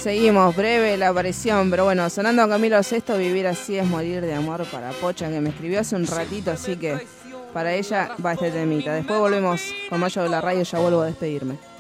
Seguimos, breve la aparición, pero bueno, sonando a Camilo Sesto, Vivir así es morir de amor para Pocha, que me escribió hace un ratito, así que para ella va este temita. Después volvemos con Mayo de la Radio, ya vuelvo a despedirme.